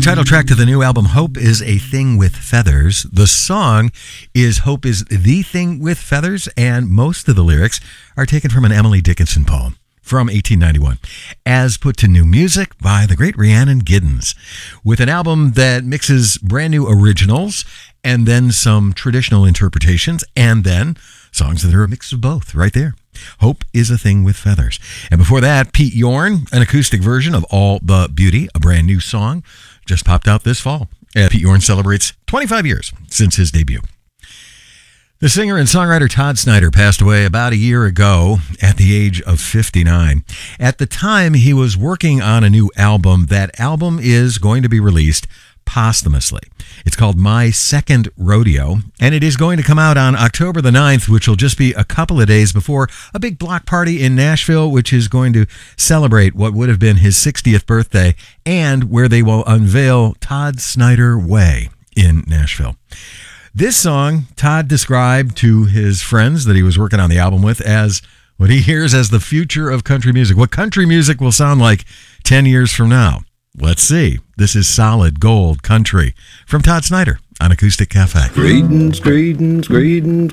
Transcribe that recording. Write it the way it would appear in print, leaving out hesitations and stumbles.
title track to the new album, Hope is a Thing with Feathers. The song is Hope is the Thing with Feathers, and most of the lyrics are taken from an Emily Dickinson poem from 1891, as put to new music by the great Rhiannon Giddens, with an album that mixes brand new originals and then some traditional interpretations, and then songs that are a mix of both right there. Hope is a Thing with Feathers. And before that, Pete Yorn, an acoustic version of All the Beauty, a brand new song, just popped out this fall. Pete Yorn celebrates 25 years since his debut. The singer and songwriter Todd Snider passed away about a year ago at the age of 59. At the time, he was working on a new album. That album is going to be released posthumously. It's called My Second Rodeo, and it is going to come out on October the 9th, which will just be a couple of days before a big block party in Nashville, which is going to celebrate what would have been his 60th birthday, and where they will unveil Todd Snider Way in Nashville. This song, Todd described to his friends that he was working on the album with as what he hears as the future of country music, what country music will sound like 10 years from now. Let's see. This is Solid Gold Country from Todd Snider on Acoustic Cafe. Greetings, greetings, greetings,